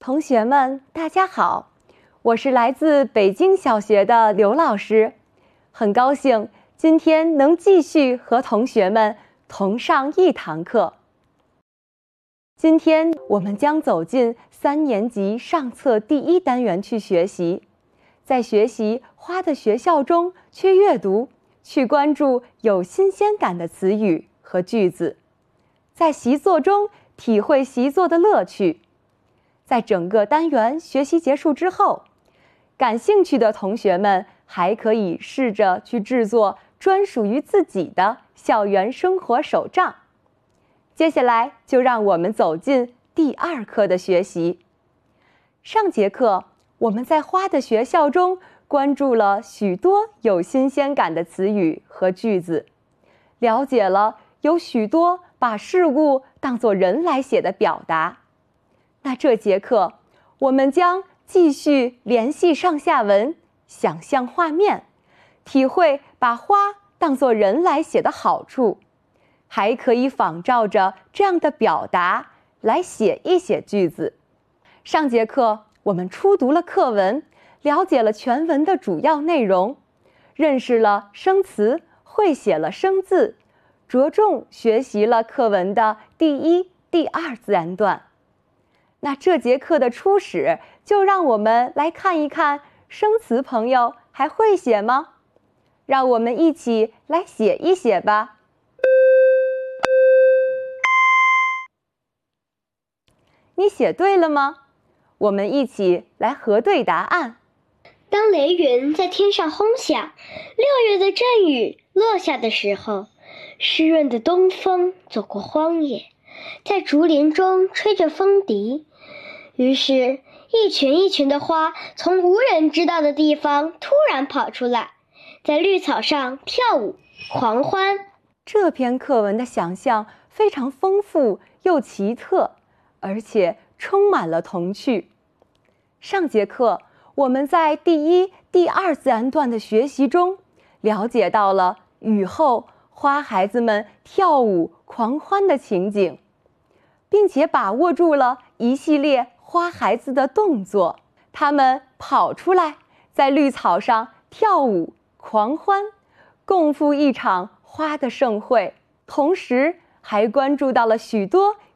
同学们，大家好，我是来自北京小学的刘老师，很高兴今天能继续和同学们同上一堂课。今天我们将走进3年级上册第1单元去学习，在学习花的学校中去阅读，去关注有新鲜感的词语和句子，在习作中体会习作的乐趣。在整个单元学习结束之后，感兴趣的同学们还可以试着去制作专属于自己的校园生活手账。接下来就让我们走进第2课的学习。上节课我们在花的学校中关注了许多有新鲜感的词语和句子，了解了有许多把事物当作人来写的表达。那这节课我们将继续联系上下文，想象画面，体会把花当作人来写的好处，还可以仿照着这样的表达来写一写句子。上节课我们初读了课文，了解了全文的主要内容，认识了生词，会写了生字，着重学习了课文的第1、第2自然段。那这节课的初始，就让我们来看一看生词朋友还会写吗？让我们一起来写一写吧。你写对了吗？我们一起来核对答案。 当雷云在天上轰响，6月的阵雨落下的时候，湿润的东风走过荒野，在竹林中吹着风笛。于是一群一群的花从无人知道的地方突然跑出来，在绿草上跳舞狂欢。 这篇课文的想象非常丰富又奇特，而且充满了童趣。上节课我们在第1、第2自然段的学习中，了解到了雨后花孩子们跳舞狂欢的情景，并且把握住了一系列花孩子的动作。他们跑出来，在绿草上跳舞狂欢，共赴一场花的盛会，同时还关注到了许多